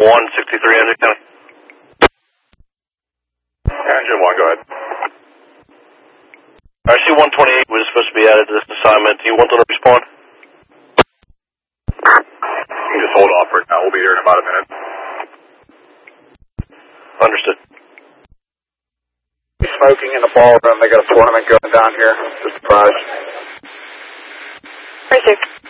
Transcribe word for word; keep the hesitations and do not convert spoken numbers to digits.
one sixty-three Engine County. Engine one, go ahead. I see one twenty-eight was supposed to be added to this assignment. Do you want them to respond? You can just hold off for now. We'll be here in about a minute. Understood. Smoking in the ballroom. They got a tournament going down here. Just a surprise. Right there.